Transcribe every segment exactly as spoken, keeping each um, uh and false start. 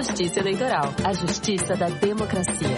Justiça Eleitoral, a justiça da democracia.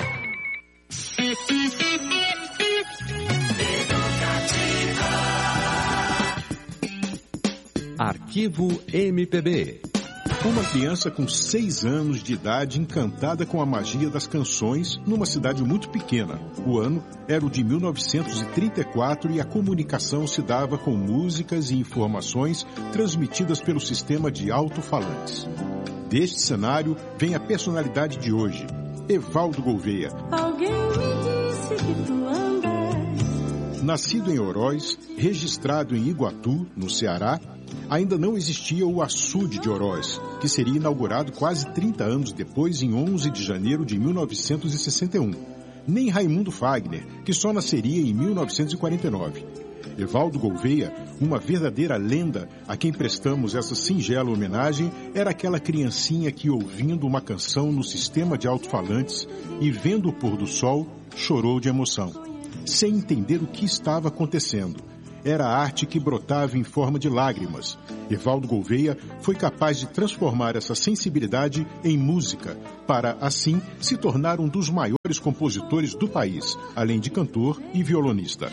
Arquivo M P B. Uma criança com seis anos de idade encantada com a magia das canções numa cidade muito pequena. O ano era o de mil novecentos e trinta e quatro e a comunicação se dava com músicas e informações transmitidas pelo sistema de alto-falantes. Deste cenário vem a personalidade de hoje, Evaldo Gouveia. Alguém me disse que tu andas. Nascido em Oroz, registrado em Iguatu, no Ceará, ainda não existia o açude de Oroz, que seria inaugurado quase trinta anos depois, em onze de janeiro de mil novecentos e sessenta e um. Nem Raimundo Fagner, que só nasceria em mil novecentos e quarenta e nove. Evaldo Gouveia, uma verdadeira lenda a quem prestamos essa singela homenagem, era aquela criancinha que, ouvindo uma canção no sistema de alto-falantes e vendo o pôr do sol, chorou de emoção, sem entender o que estava acontecendo. Era a arte que brotava em forma de lágrimas. Evaldo Gouveia foi capaz de transformar essa sensibilidade em música, para, assim, se tornar um dos maiores compositores do país, além de cantor e violonista.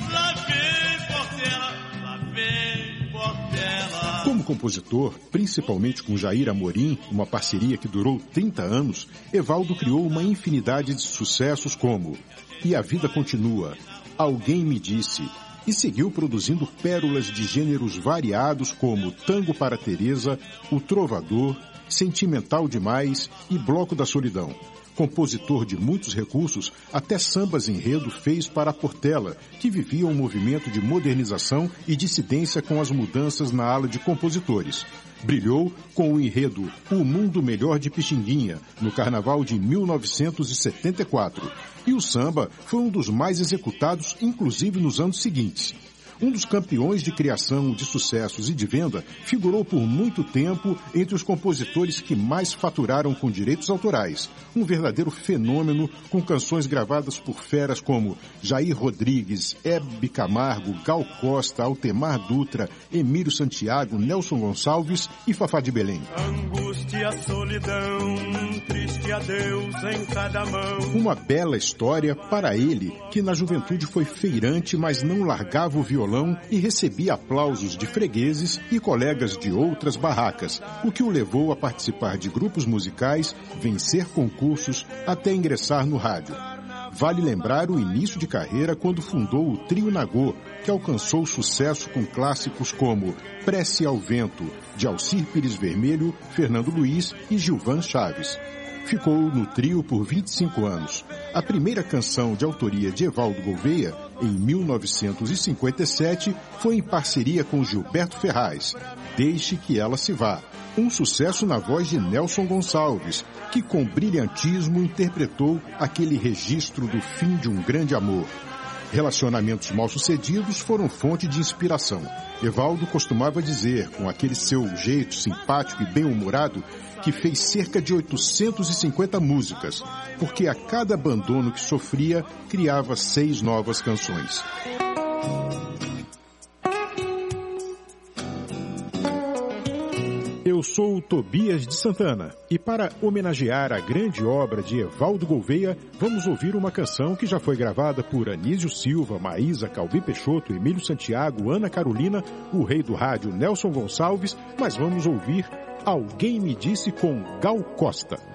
Como compositor, principalmente com Jair Amorim, uma parceria que durou trinta anos, Evaldo criou uma infinidade de sucessos como E a Vida Continua, Alguém Me Disse, e seguiu produzindo pérolas de gêneros variados como Tango para Teresa, O Trovador, Sentimental Demais e Bloco da Solidão. Compositor de muitos recursos, até sambas enredo fez para a Portela, que vivia um movimento de modernização e dissidência com as mudanças na ala de compositores. Brilhou com o enredo O Mundo Melhor de Pixinguinha, no Carnaval de mil novecentos e setenta e quatro. E o samba foi um dos mais executados, inclusive nos anos seguintes. Um dos campeões de criação de sucessos e de venda, figurou por muito tempo entre os compositores que mais faturaram com direitos autorais. Um verdadeiro fenômeno, com canções gravadas por feras como Jair Rodrigues, Hebe Camargo, Gal Costa, Altemar Dutra, Emílio Santiago, Nelson Gonçalves e Fafá de Belém. Angústia, solidão, triste adeus em cada mão. Uma bela história para ele, que na juventude foi feirante, mas não largava o violão e recebia aplausos de fregueses e colegas de outras barracas, o que o levou a participar de grupos musicais, vencer concursos, até ingressar no rádio. Vale lembrar o início de carreira quando fundou o Trio Nagô, que alcançou sucesso com clássicos como Prece ao Vento, de Alcir Pires Vermelho, Fernando Luiz e Gilvan Chaves. Ficou no trio por vinte e cinco anos. A primeira canção de autoria de Evaldo Gouveia, em mil novecentos e cinquenta e sete, foi em parceria com Gilberto Ferraz, Deixe que Ela Se Vá, um sucesso na voz de Nelson Gonçalves, que com brilhantismo interpretou aquele registro do fim de um grande amor. Relacionamentos mal-sucedidos foram fonte de inspiração. Evaldo costumava dizer, com aquele seu jeito simpático e bem-humorado, que fez cerca de oitocentas e cinquenta músicas, porque a cada abandono que sofria, criava seis novas canções. Eu sou o Tobias de Santana e para homenagear a grande obra de Evaldo Gouveia, vamos ouvir uma canção que já foi gravada por Anísio Silva, Maísa, Calbi Peixoto, Emílio Santiago, Ana Carolina, o rei do rádio Nelson Gonçalves, mas vamos ouvir Alguém Me Disse com Gal Costa.